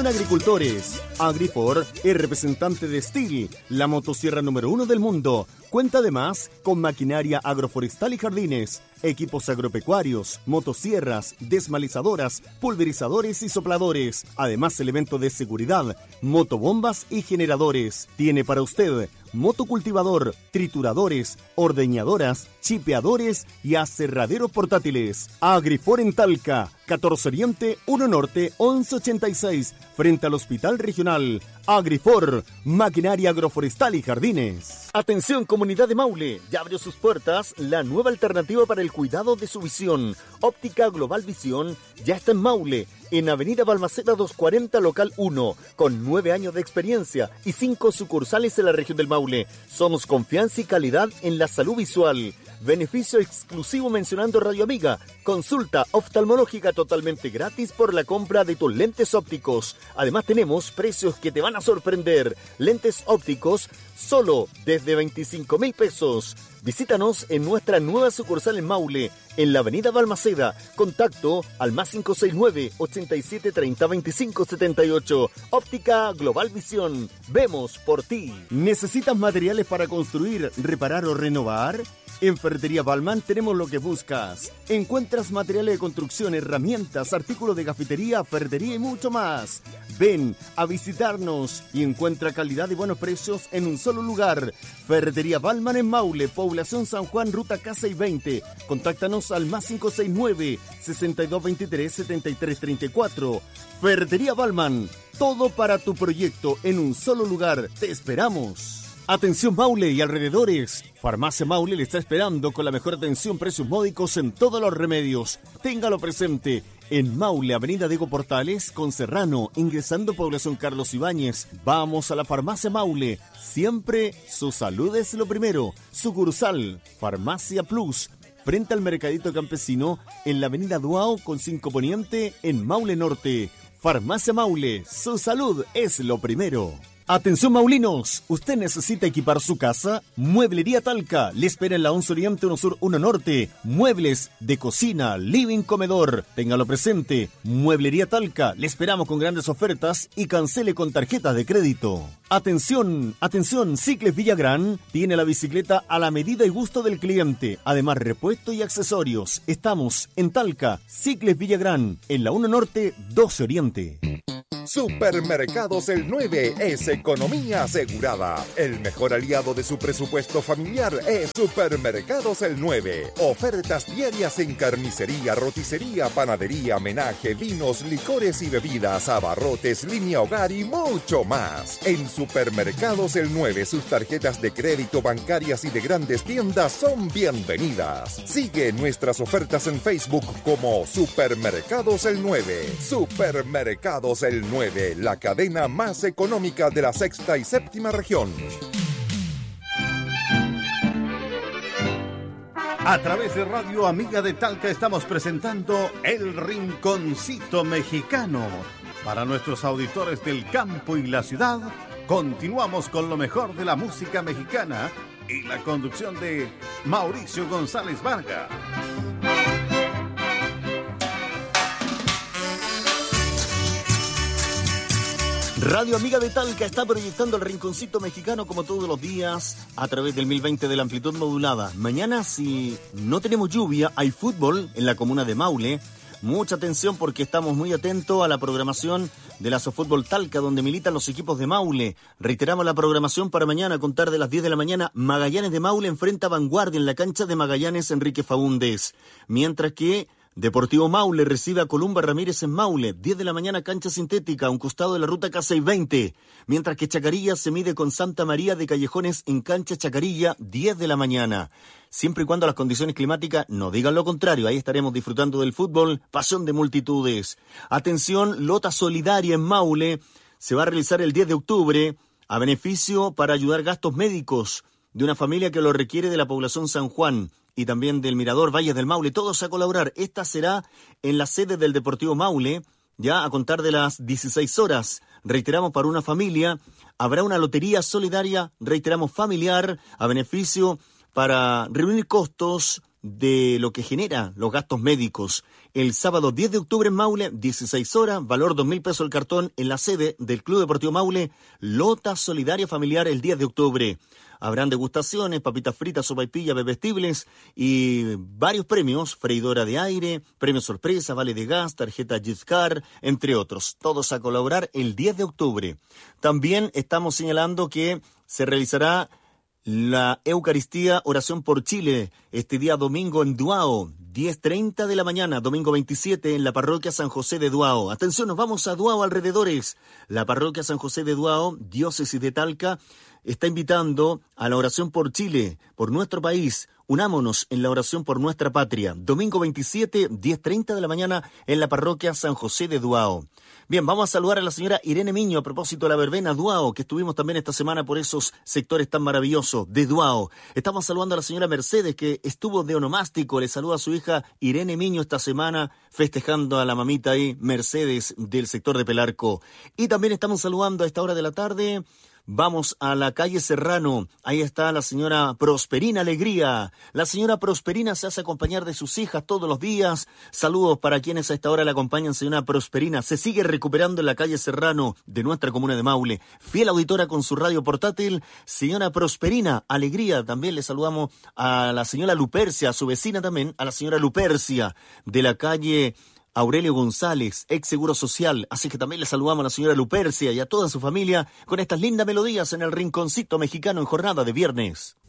Atención agricultores, Agrifor es representante de Stihl, la motosierra número 1 del mundo. Cuenta además con maquinaria agroforestal y jardines, equipos agropecuarios, motosierras, desmalizadoras, pulverizadores y sopladores. Además, elementos de seguridad, motobombas y generadores. Tiene para usted motocultivador, trituradores, ordeñadoras, chipeadores y aserraderos portátiles. Agrifor en Talca, 14 Oriente, 1 Norte, 1186, frente al Hospital Regional. Agrifor, maquinaria agroforestal y jardines. Atención comunidad de Maule, ya abrió sus puertas la nueva alternativa para el cuidado de su visión. Óptica Global Visión ya está en Maule, en Avenida Balmaceda 240, local 1, con 9 años de experiencia y 5 sucursales en la región del Maule. Somos confianza y calidad en la salud visual. Beneficio exclusivo mencionando Radio Amiga. Consulta oftalmológica totalmente gratis por la compra de tus lentes ópticos. Además tenemos precios que te van a sorprender. Lentes ópticos solo desde 25,000 pesos. Visítanos en nuestra nueva sucursal en Maule, en la avenida Balmaceda. Contacto al +569 8730 2578. Óptica Global Visión. Vemos por ti. ¿Necesitas materiales para construir, reparar o renovar? En Ferretería Balman tenemos lo que buscas. Encuentras materiales de construcción, herramientas, artículos de cafetería, ferretería y mucho más. Ven a visitarnos y encuentra calidad y buenos precios en un solo lugar. Ferretería Balman en Maule, Población San Juan, Ruta K620. Contáctanos al +569 6223 7334. Ferretería Balman, todo para tu proyecto en un solo lugar. Te esperamos. Atención Maule y alrededores. Farmacia Maule le está esperando con la mejor atención, precios módicos en todos los remedios. Téngalo presente. En Maule, Avenida Diego Portales, con Serrano, ingresando Población Carlos Ibáñez. Vamos a la Farmacia Maule. Siempre su salud es lo primero. Sucursal, Farmacia Plus, frente al Mercadito Campesino, en la Avenida Duao con 5 Poniente, en Maule Norte. Farmacia Maule, su salud es lo primero. Atención maulinos, ¿usted necesita equipar su casa? Mueblería Talca le espera en la 11 Oriente, 1 Sur, 1 Norte. Muebles de cocina, living, comedor. Téngalo presente. Mueblería Talca, le esperamos con grandes ofertas y cancele con tarjetas de crédito. Atención, atención, Cicles Villagrán tiene la bicicleta a la medida y gusto del cliente. Además, repuesto y accesorios. Estamos en Talca, Cicles Villagrán, en la 1 Norte, 12 Oriente. Supermercados El 9 es economía asegurada. El mejor aliado de su presupuesto familiar es Supermercados El 9. Ofertas diarias en carnicería, roticería, panadería, menaje, vinos, licores y bebidas, abarrotes, línea hogar y mucho más. En Supermercados El 9 sus tarjetas de crédito, bancarias y de grandes tiendas son bienvenidas. Sigue nuestras ofertas en Facebook como Supermercados El 9. Supermercados El 9. La cadena más económica de la sexta y séptima región. A través de Radio Amiga de Talca estamos presentando El Rinconcito Mexicano. Para nuestros auditores del campo y la ciudad, continuamos con lo mejor de la música mexicana y la conducción de Mauricio González Vargas. Radio Amiga de Talca está proyectando El Rinconcito Mexicano como todos los días a través del 1020 de la amplitud modulada. Mañana, si no tenemos lluvia, hay fútbol en la comuna de Maule. Mucha atención porque estamos muy atentos a la programación de la Sofútbol Talca, donde militan los equipos de Maule. Reiteramos la programación para mañana a contar de las 10 de la mañana. Magallanes de Maule enfrenta a Vanguardia en la cancha de Magallanes Enrique Faúndez. Mientras que Deportivo Maule recibe a Columba Ramírez en Maule, 10 de la mañana, cancha sintética, a un costado de la ruta K620. Mientras que Chacarilla se mide con Santa María de Callejones en cancha Chacarilla, 10 de la mañana. Siempre y cuando las condiciones climáticas no digan lo contrario, ahí estaremos disfrutando del fútbol, pasión de multitudes. Atención, Lota Solidaria en Maule se va a realizar el 10 de octubre a beneficio para ayudar gastos médicos de una familia que lo requiere de la población San Juan y también del Mirador Valles del Maule, todos a colaborar. Esta será en la sede del Deportivo Maule, ya a contar de las 16 horas. Reiteramos, para una familia, habrá una lotería solidaria, reiteramos, familiar, a beneficio para reunir costos de lo que genera los gastos médicos. El sábado 10 de octubre en Maule, 16 horas, valor 2.000 pesos el cartón en la sede del Club Deportivo Maule, Lota Solidaria Familiar el 10 de octubre. Habrán degustaciones, papitas fritas, sopaipillas, bebestibles y varios premios, freidora de aire, premio sorpresa, vale de gas, tarjeta gift card, entre otros. Todos a colaborar el 10 de octubre. También estamos señalando que se realizará la Eucaristía Oración por Chile este día domingo en Duao, 10:30 de la mañana, domingo 27 en la parroquia San José de Duao. Atención, nos vamos a Duao alrededores. La parroquia San José de Duao, diócesis de Talca, está invitando a la oración por Chile, por nuestro país. Unámonos en la oración por nuestra patria. Domingo 27, 10:30 de la mañana en la parroquia San José de Duao. Bien, vamos a saludar a la señora Irene Miño a propósito de la verbena Duao, que estuvimos también esta semana por esos sectores tan maravillosos de Duao. Estamos saludando a la señora Mercedes, que estuvo de onomástico. Le saluda a su hija Irene Miño esta semana, festejando a la mamita ahí, Mercedes, del sector de Pelarco. Y también estamos saludando a esta hora de la tarde. Vamos a la calle Serrano. Ahí está la señora Prosperina Alegría. La señora Prosperina se hace acompañar de sus hijas todos los días. Saludos para quienes a esta hora la acompañan, señora Prosperina. Se sigue recuperando en la calle Serrano de nuestra comuna de Maule. Fiel auditora con su radio portátil. Señora Prosperina Alegría. También le saludamos a la señora Lupercia, a su vecina también, a la señora Lupercia de la calle Aurelio González, ex Seguro Social. Así que también le saludamos a la señora Lupercia y a toda su familia con estas lindas melodías en el Rinconcito Mexicano en jornada de viernes.